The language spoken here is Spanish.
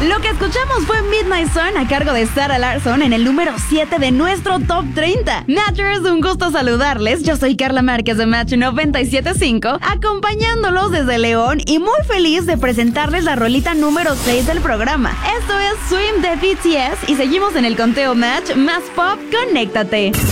Lo que escuchamos fue Midnight Sun a cargo de Sarah Larsson en el número 7 de nuestro Top 30. Matchers, un gusto saludarles. Yo soy Carla Márquez de Match 97.5, acompañándolos desde León y muy feliz de presentarles la rolita número 6 del programa. Esto es Swim de BTS y seguimos en el conteo Match más pop. Conéctate.